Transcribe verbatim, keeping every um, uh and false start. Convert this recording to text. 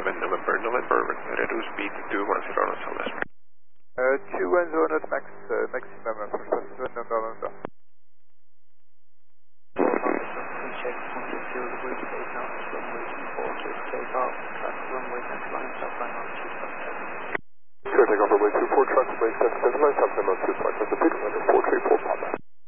seven November, November, reduce speed to two one zero knots less. Uh, two one zero knots max, uh, maximum for seven November. Check contact field with eight knots, runway two four, clear to take off, track runway center line, top line on two point seven. Clear take off runway two four, track runway center line, top line on two point seven, four three four.